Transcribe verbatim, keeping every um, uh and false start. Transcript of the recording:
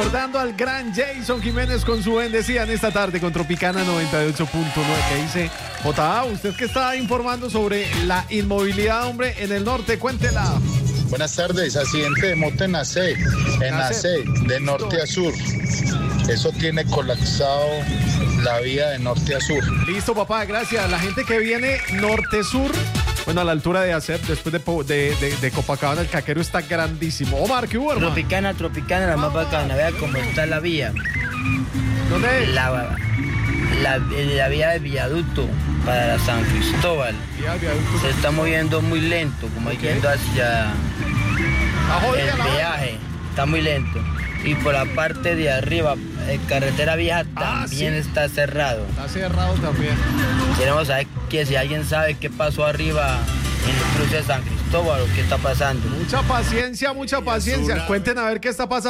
Recordando al gran Jason Jiménez con su bendecida en esta tarde con Tropicana noventa y ocho punto nueve. Que dice, J A, usted que está informando sobre la inmovilidad, hombre, en el norte, cuéntela. Buenas tardes, accidente de moto en A C, en A C, de norte a sur. Eso tiene colapsado la vía de norte a sur. Listo, papá, gracias. La gente que viene norte-sur, bueno, a la altura de A C E P, después de, de, de, de Copacabana, el caquero está grandísimo. Omar, ¿qué hubo, hermano? Tropicana, Tropicana, la más bacana. Vea cómo está la vía. ¿Dónde es? La, la, la vía del viaducto para San Cristóbal. Vía del viaducto. Se está moviendo muy lento, como Okay. yendo hacia Jodida, el la viaje. Está muy lento. Y por la parte de arriba, eh, carretera vieja, Ah, también sí. está cerrado. Está cerrado también. Queremos saber que si alguien sabe qué pasó arriba en el cruce de San Cristóbal o qué está pasando. Mucha paciencia, mucha paciencia. Cuenten a ver qué está pasando.